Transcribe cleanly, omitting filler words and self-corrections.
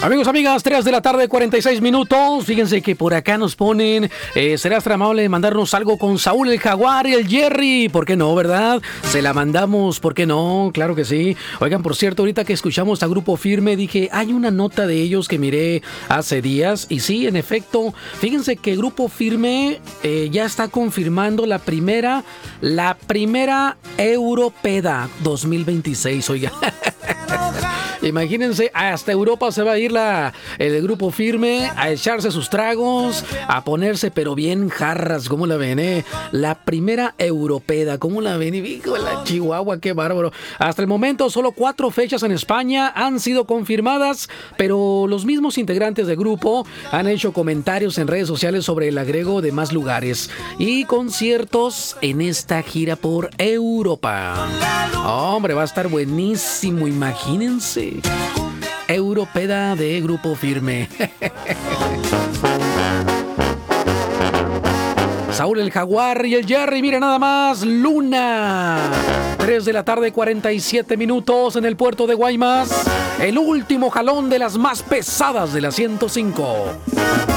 Amigos, amigas, 3 de la tarde, 46 minutos. Fíjense que por acá nos ponen, serás tan amable de mandarnos algo con Saúl el Jaguar y el Jerry. ¿Por qué no, verdad? Se la mandamos, ¿por qué no? Claro que sí. Oigan, por cierto, ahorita que escuchamos a Grupo Firme, dije, hay una nota de ellos que miré hace días. Y sí, en efecto, fíjense que Grupo Firme ya está confirmando la primera Europeda 2026, oiga. Imagínense, hasta Europa se va a ir el Grupo Firme a echarse sus tragos, a ponerse pero bien jarras, ¿cómo la ven? La primera Europeda, ¿cómo la ven? Hijo de la Chihuahua, qué bárbaro. Hasta el momento solo 4 fechas en España han sido confirmadas, pero los mismos integrantes del grupo han hecho comentarios en redes sociales sobre el agrego de más lugares y conciertos en esta gira por Europa. Hombre, va a estar buenísimo, imagínense. Europeda de Grupo Firme. Saúl el Jaguar y el Jerry, mira nada más, Luna. 3 de la tarde, 47 minutos en el puerto de Guaymas. El último jalón de las más pesadas de la 105.